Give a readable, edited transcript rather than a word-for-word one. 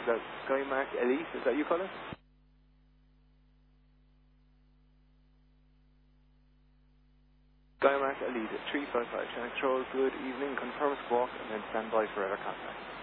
that Skymark Elite? Is that you calling? Skymark Elite 355. Channel Control, good evening. Confirm squawk and then stand by for other contact.